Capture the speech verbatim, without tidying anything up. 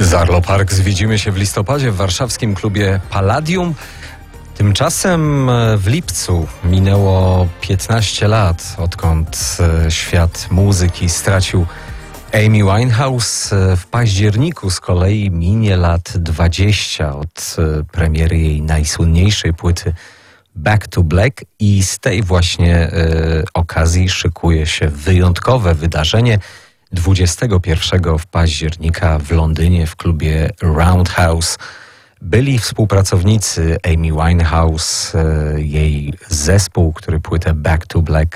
Zarlo Parks. Widzimy się w listopadzie w warszawskim klubie Palladium. Tymczasem w lipcu minęło piętnaście lat, odkąd świat muzyki stracił Amy Winehouse. W październiku z kolei minie lat dwadzieścia od premiery jej najsłynniejszej płyty Back to Black i z tej właśnie y, okazji szykuje się wyjątkowe wydarzenie dwudziestego pierwszego października w Londynie w klubie Roundhouse. Byli współpracownicy Amy Winehouse, jej zespół, który płytę Back to Black